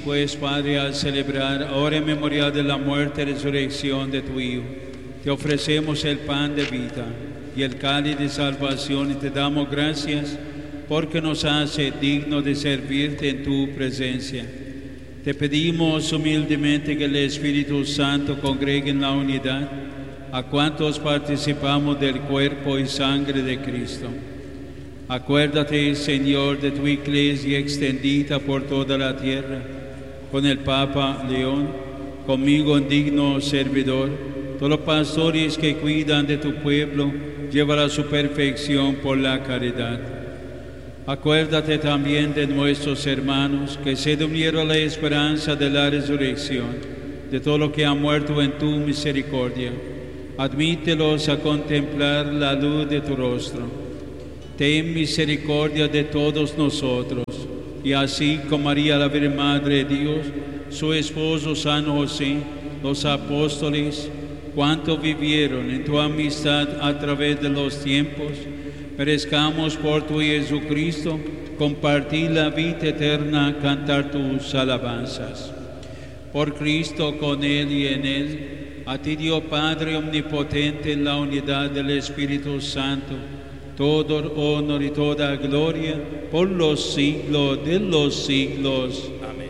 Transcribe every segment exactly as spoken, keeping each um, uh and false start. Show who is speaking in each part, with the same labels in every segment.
Speaker 1: Pues, Padre, al celebrar ahora en memorial de la muerte y resurrección de tu Hijo, te ofrecemos el pan de vida y el cáliz de salvación y te damos gracias porque nos hace dignos de servirte en tu presencia. Te pedimos humildemente que el Espíritu Santo congregue en la unidad a cuantos participamos del cuerpo y sangre de Cristo. Acuérdate, Señor, de tu iglesia extendida por toda la tierra, con el Papa León, conmigo un digno servidor, todos los pastores que cuidan de tu pueblo, llévala a su perfección por la caridad. Acuérdate también de nuestros hermanos que se durmieron a la esperanza de la resurrección, de todo lo que ha muerto en tu misericordia. Admítelos a contemplar la luz de tu rostro. Ten misericordia de todos nosotros, y así como María la Virgen Madre de Dios, su esposo San José, los apóstoles, cuantos vivieron en tu amistad a través de los tiempos, merezcamos por tu Jesucristo compartir la vida eterna, cantar tus alabanzas. Por Cristo, con Él y en Él, a ti Dios Padre omnipotente en la unidad del Espíritu Santo, todo honor y toda gloria por los siglos de los siglos.
Speaker 2: Amén.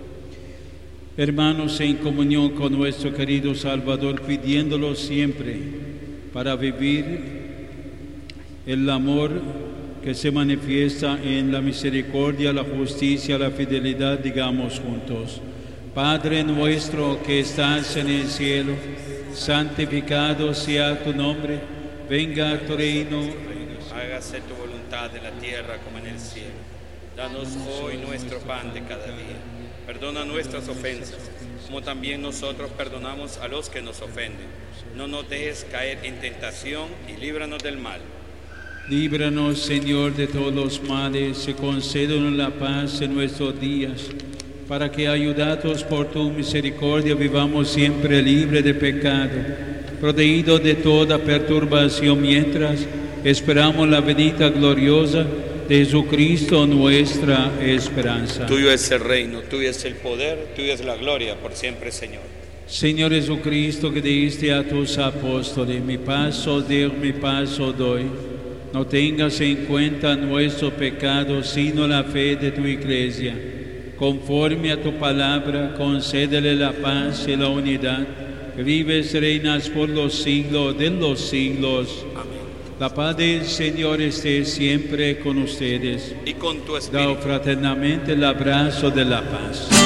Speaker 1: Hermanos, en comunión con nuestro querido Salvador, pidiéndolo siempre para vivir el amor que se manifiesta en la misericordia, la justicia, la fidelidad, digamos juntos: Padre nuestro que estás en el cielo, santificado sea tu nombre, venga tu reino.
Speaker 2: Hágase tu voluntad en la tierra como en el cielo. Danos hoy nuestro pan de cada día. Perdona nuestras ofensas, como también nosotros perdonamos a los que nos ofenden. No nos dejes caer en tentación y líbranos del mal.
Speaker 1: Líbranos, Señor, de todos los males y concédenos la paz en nuestros días, para que, ayudados por tu misericordia, vivamos siempre libres de pecado, protegidos de toda perturbación, mientras esperamos la venida gloriosa de Jesucristo, nuestra esperanza.
Speaker 2: Tuyo es el reino, tuyo es el poder, tuyo es la gloria por siempre, Señor.
Speaker 1: Señor Jesucristo, que dijiste a tus apóstoles: mi paz os dejo, mi paz os doy. No tengas en cuenta nuestro pecado, sino la fe de tu iglesia. Conforme a tu palabra, concédele la paz y la unidad, que vives y reinas por los siglos de los siglos.
Speaker 2: Amén.
Speaker 1: La paz del Señor esté siempre con ustedes.
Speaker 2: Y con tu espíritu.
Speaker 1: Dao fraternamente el abrazo de la paz.